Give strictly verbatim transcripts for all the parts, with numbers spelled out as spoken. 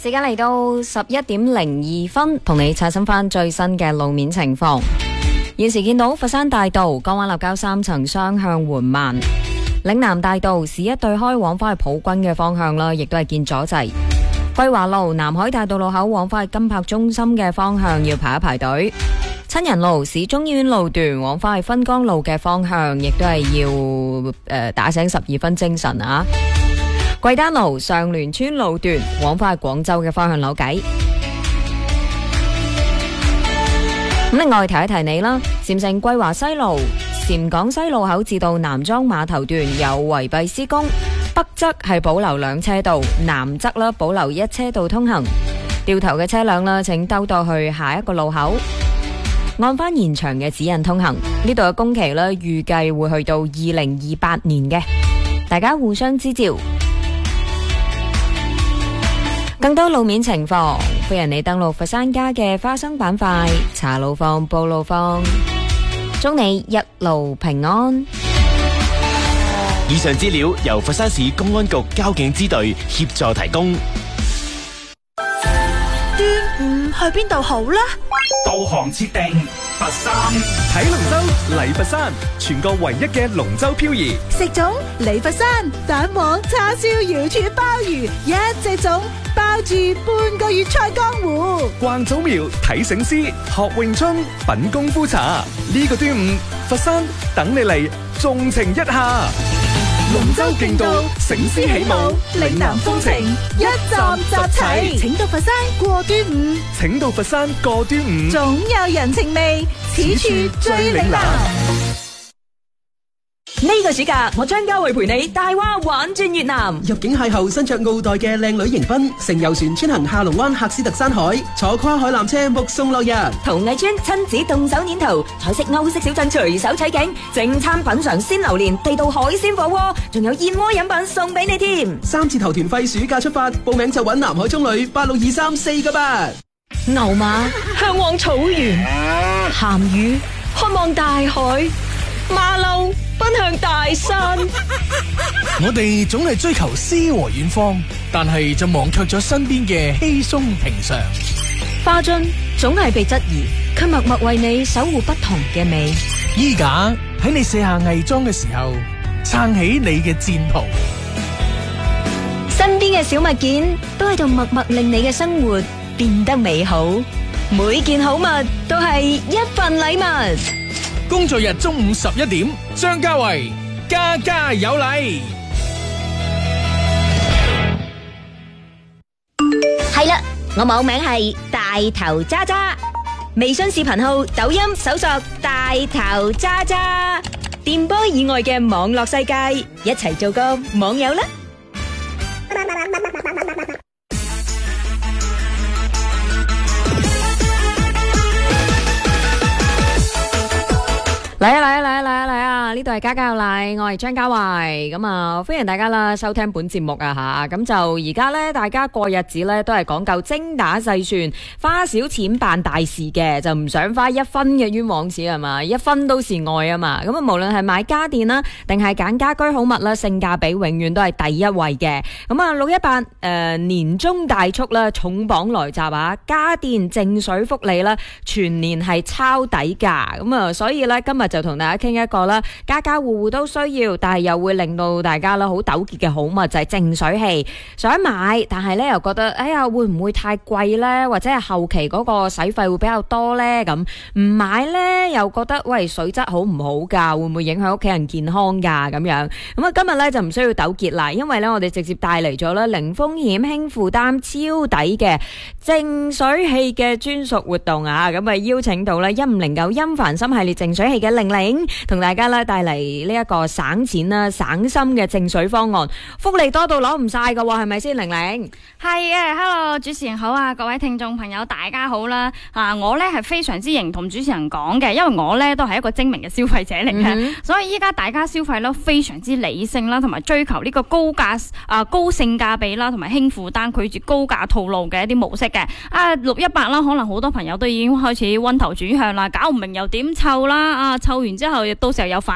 時間嚟到十一點零二分，同你刷新翻最新嘅路面情況。現時見到佛山大道江灣立交三層雙向緩慢，嶺南大道市一對開往翻去普均嘅方向啦，亦都係見阻滯。桂華路南海大道路口往翻去金柏中心嘅方向要排一排隊。親仁路市中醫院路段往翻去芬江路嘅方向，亦都係要誒、呃、打醒十二分精神啊！桂丹路上聯村路段往翻去廣州嘅方向扭計。咁另外提一提你啦，禪城桂華西路禪港西路口至到南莊碼頭段有圍蔽施工，北側係保留兩車道，南側啦保留一車道通行。掉頭嘅車輛啦，請兜到去下一個路口，按翻現場嘅指引通行。呢度嘅工期咧，預計會去到二零二八年嘅，大家互相支照。更多路面情況，歡迎你登錄佛山家嘅花生板塊，查路況、報路況，祝你一路平安。 以上資料由佛山市公安局交警支隊協助提供。 端午去邊度好呢？ 導航設定佛山， 睇龍舟嚟佛山，全國唯一嘅龍舟漂移。 食粽嚟佛山，蛋黃叉燒瑤柱鮑魚，一隻粽包住半個月菜江湖。 逛祖廟睇醒獅，學詠春品功夫茶。呢個端午，佛山等你嚟縱情一下。龍舟競渡，醒獅起舞，嶺南風情一站集齊。 請到佛山過端午， 請到佛山過端午， 總有人情味，此處最嶺南。 呢個暑假，我張家慧陪你大灣玩轉越南。 入境邂逅身着奧黛嘅靚女迎賓，乘遊船穿行下龍灣喀斯特山海，坐跨海纜車目送落日。 陶藝村親子動手捏圖，彩色歐式小鎮隨手取景，正餐品嘗鮮榴蓮、地道海鮮火鍋，仲有燕窩飲品送俾你添。 三字頭團費暑假出發，報名就揾南海中旅八六二三四個八。 牛馬向往草原，鹹魚渴望大海，馬騮奔向大山。 我哋總係追求詩和遠方，但係就忘卻咗身邊嘅稀鬆平常。 花樽總係被質疑，卻默默為你守護不同嘅美。 衣架喺你卸下偽裝嘅時候，撐起你嘅戰袍。 身邊嘅小物件都喺度默默令你嘅生活變得美好。每件好物都係一份禮物。 工作日中午十一點，張家慧家家有禮。 係啦，我網名係大頭渣渣，微信視頻號、抖音搜索大頭渣渣，電波以外嘅網絡世界，一齊做個網友啦！ 嚟啊嚟啊嚟啊嚟啊嚟啊！呢度係家家有禮，我係張家慧，咁啊歡迎大家啦收聽本節目啊吓，咁就而家咧大家過日子咧都係講究精打細算，花少錢辦大事嘅，就唔想花一分嘅冤枉錢係嘛，一分都是愛啊嘛，咁啊無論係買家電啦，定係揀家居好物啦，性價比永遠都係第一位嘅。咁啊六一八誒年終大促啦，重磅來襲啊！家電淨水福利啦，全年係抄底價，咁啊所以咧今日就同大家傾一個啦，家家戶戶都需要，但係又會令到大家啦好糾結嘅好物就係淨水器，想買但係咧又覺得哎呀會唔會太貴咧，或者係後期嗰個使費會比較多咧，咁唔買咧又覺得喂水質好唔好噶，會唔會影響屋企人健康噶咁樣。咁啊今日咧就唔需要糾結啦，因為咧我哋直接帶嚟咗啦零風險輕負擔超抵嘅淨水器嘅專屬活動啊，咁啊邀請到咧一五零九音凡心系列淨水器嘅玲玲同大家咧帶嚟呢一個省錢啦、省心嘅淨水方案，福利多到攞唔晒噶，係咪先？玲玲係嘅 ，Hello 主持人好啊，各位聽眾朋友大家好啦。啊，我咧係非常之認同主持人講嘅，因為我咧都係一個精明嘅消費者嚟嘅，嗯、所以依家大家消費咧非常之理性啦，同埋追求呢個高價啊高性價比啦，同埋輕負擔，拒絕高價套路嘅一啲模式嘅。啊六一八啦，可能好多朋友都已經開始溫頭轉向啦，搞唔明又點湊啦，啊湊完之後到時候又反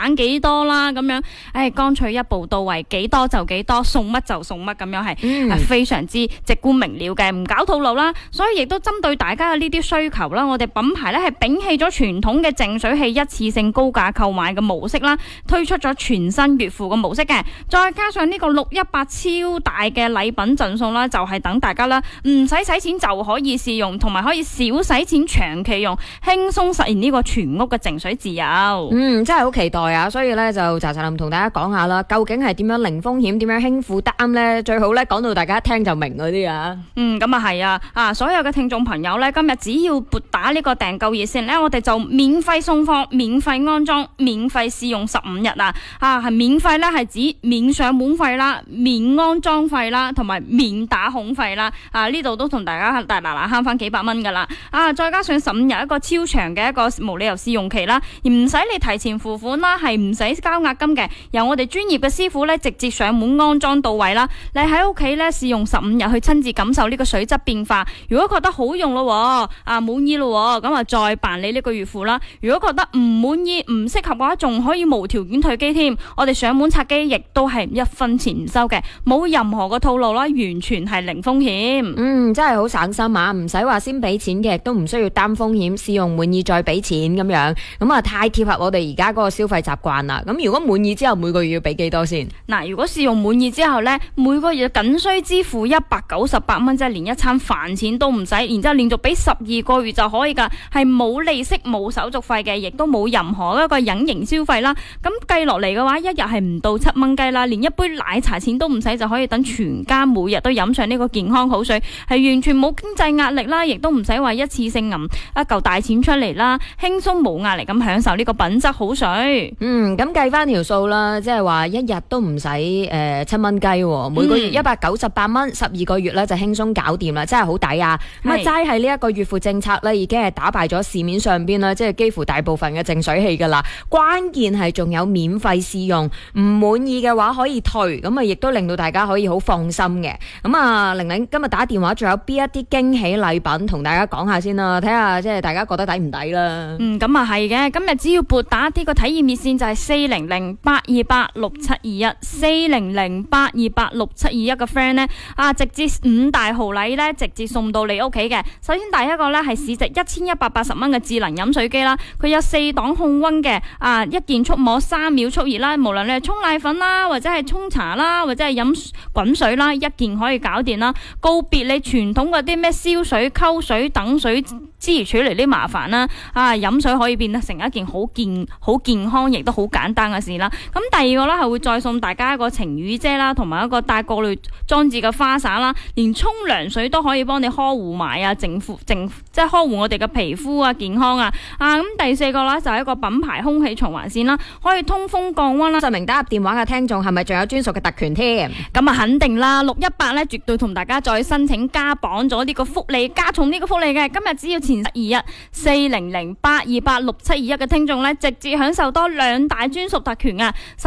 省幾多啦咁樣，誒乾脆一步到位，幾多就幾多，送乜就送乜咁樣係，係、嗯、非常之直觀明了嘅，唔搞套路啦。所以亦都針對大家嘅呢啲需求啦，我哋品牌咧係摒棄咗傳統嘅淨水器一次性高價購買嘅模式啦，推出咗全新月付嘅模式嘅，再加上呢個六一八超大嘅禮品贈送啦，就係、是、等大家啦唔使使錢就可以試用，同埋可以少使錢長期用，輕鬆實現呢個全屋嘅淨水自由。 嗯，真係好期待啊！所以咧就查查林同大家講下啦，究竟係點樣零風險，點樣輕負擔咧？最好咧講到大家一聽就明嗰啲啊。 嗯，咁啊係啊，啊所有嘅聽眾朋友咧，今日只要撥打呢個訂購熱線咧，我哋就免費送貨、免費安裝、免費試用十五日啊！啊係免費咧係指免上門費啦、免安裝費啦，同埋免打孔費啦。啊呢度都同大家大嗱嗱慳翻幾百蚊噶啦！啊再加上十五日一個超長嘅一個無理由試用期啦，而唔使你提前付款啦，係唔使交押金嘅，由我哋專業嘅師傅咧直接上門安裝到位啦。你喺屋企咧試用十五日去親自感受呢個水質變化，如果覺得好用咯，啊滿意咯，咁啊再辦理呢個月付啦。如果覺得唔滿意、唔適合嘅話，仲可以無條件退機添。我哋上門拆機亦都係一分錢唔收嘅，冇任何嘅套路啦，完全係零風險。 嗯，真係好省心啊！唔使話先俾錢嘅，亦都唔需要擔風險，試用滿意再俾錢咁樣，咁啊太貼合我哋而家嗰個消費習慣啦。咁如果滿意之後每個月要俾幾多先？ 嗱，如果試用滿意之後呢，每個月僅需支付一百九十八蚊，即係連一餐飯錢都唔使，然之後連續俾十二個月就可以噶，係冇利息、冇手續費嘅，亦都冇任何一個隱形消費啦。咁計落嚟嘅話，一日係唔到七蚊雞啦，連一杯奶茶錢都唔使就可以等全家每日都飲上呢個健康好水，係完全冇經濟壓力啦，亦都唔使話一次性揞一嚿大錢出嚟啦，輕鬆冇壓力咁享受呢個品質好水。 嗯，咁計翻條數啦，即係話一日都唔使誒七蚊雞，每個月一百九十八蚊，十二個月咧就輕鬆搞掂啦，真係好抵啊！咁啊齋係呢一個月付政策咧，已經係打敗咗市面上邊啦，即係幾乎大部分嘅淨水器噶啦。關鍵係仲有免費試用，唔滿意嘅話可以退，咁啊亦都令到大家可以好放心嘅。咁啊，玲玲今日打電話仲有邊一啲驚喜禮品同大家講下先啦，睇下即係大家覺得抵唔抵啦。 嗯，咁啊係嘅，今日只要撥打呢個體驗熱線就係四零零八二八六七二一，四零零八二八六七二一嘅 friend 呢，啊，直接五大豪禮呢，直接送到你屋企嘅。首先第一個呢係市值一千一百八十蚊嘅智能飲水機啦，佢有四檔控溫嘅，啊，一鍵觸摸三秒速熱啦，無論你係沖奶粉啦，或者係沖茶啦，或者係飲滾水啦，一鍵可以搞掂啦。告別你傳統嗰啲咩燒水、溝水、等水之如取嚟啲麻煩啦，啊，飲水可以變得成一件好健好健康，亦都好簡單嘅事啦。咁第二個咧係會再送大家一個晴雨遮啦，同埋一個帶過濾裝置嘅花灑啦，連沖涼水都可以幫你呵護埋啊，淨膚淨即係呵護我哋嘅皮膚啊、健康啊。啊，咁第四個咧就係一個品牌空氣循環線啦，可以通風降溫啦。實名打入電話嘅聽眾係咪仲有專屬嘅特權添？咁啊肯定啦，六一八咧絕對同大家再申請加磅咗呢個福利，加重呢個福利嘅。今日只要前二一四零零八二八六七二一嘅聽眾咧，直接享受多兩大專屬特權啊！